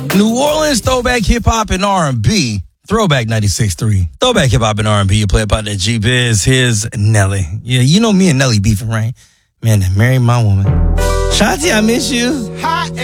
New Orleans throwback hip hop and R&B. Throwback 96.3. Throwback hip hop and R&B. You play about that G-Biz. Here's Nelly. Yeah, you know me and Nelly beefing, right? Man, marry my woman. Shanti, I miss you.